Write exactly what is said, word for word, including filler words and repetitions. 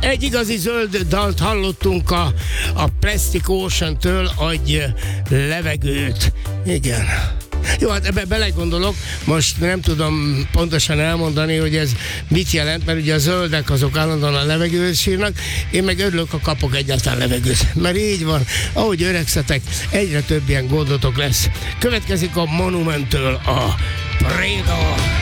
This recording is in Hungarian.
Egy igazi zöld dalt hallottunk a, a Plastic Ocean-től, adj levegőt. Igen. Jó, hát ebbe belegondolok, most nem tudom pontosan elmondani, hogy ez mit jelent, mert ugye a zöldek azok állandóan a levegőt sírnak, én meg örülök, ha kapok egyáltalán levegőt, mert így van, ahogy öregszetek, egyre több ilyen gondotok lesz. Következik a Monumenttől a Préda.